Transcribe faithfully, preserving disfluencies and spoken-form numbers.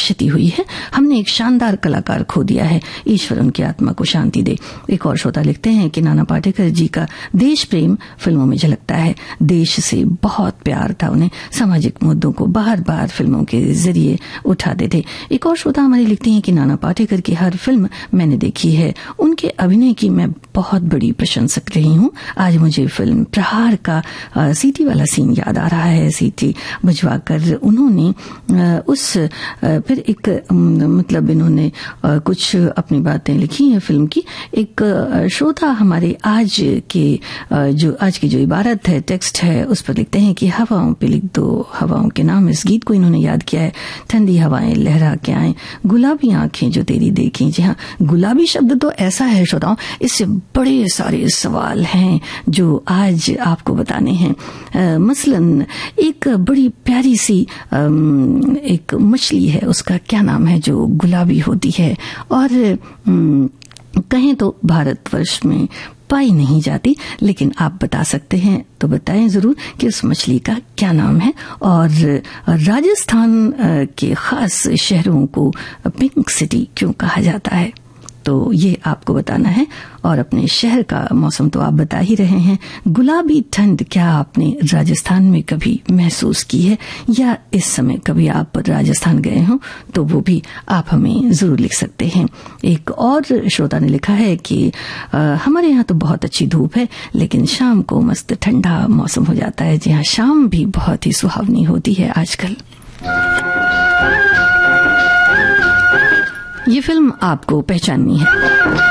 क्षति हुई है। हमने एक शानदार कलाकार खो दिया है, ईश्वर उनकी आत्मा को शांति दे। एक और श्रोता लिखते हैं कि नाना पाटेकर जी का देश प्रेम फिल्मों में झलकता है। देश से बहुत प्यार था उन्हें, सामाजिक मुद्दों को बार बार फिल्मों के जरिए उठाते थे। एक और श्रोता हमारी लिखती हैं कि नाना पाटेकर की हर फिल्म मैंने देखी है, उनके अभिनय की मैं बहुत बड़ी प्रशंसक रही हूं। आज मुझे फिल्म प्रहार का आ, सीटी वाला सीन याद आ रहा है। सीटी बजवाकर उन्होंने आ, उस आ, फिर एक आ, मतलब इन्होंने आ, कुछ अपनी बातें लिखी हैं फिल्म की। एक आ, श्रोता हमारे आज के आ, जो आज की जो इबारत है, टेक्स्ट है, उस पर लिखते हैं कि हवाओं पे लिख दो हवाओं के नाम। इस गीत को इन्होंने याद किया है। ठंडी हवाएं लहरा के आए, गुलाबी आंखें जो तेरी देखी। जी हाँ, गुलाबी शब्द तो ऐसा है श्रोताओं, इससे बड़े सारे सवाल हैं जो आज आपको बताने हैं। आ, मसलन एक बड़ी प्यारी सी आ, एक मछली है, उसका क्या नाम है, जो गुलाबी होती है और आ, कहें तो भारतवर्ष में पाई नहीं जाती, लेकिन आप बता सकते हैं तो बताएं जरूर कि उस मछली का क्या नाम है। और राजस्थान के खास शहरों को पिंक सिटी क्यों कहा जाता है, तो ये आपको बताना है। और अपने शहर का मौसम तो आप बता ही रहे हैं। गुलाबी ठंड क्या आपने राजस्थान में कभी महसूस की है, या इस समय कभी आप राजस्थान गए हो, तो वो भी आप हमें जरूर लिख सकते हैं। एक और श्रोता ने लिखा है कि आ, हमारे यहाँ तो बहुत अच्छी धूप है, लेकिन शाम को मस्त ठंडा मौसम हो जाता है। जी हाँ, शाम भी बहुत ही सुहावनी होती है आजकल। ये फिल्म आपको पहचाननी है।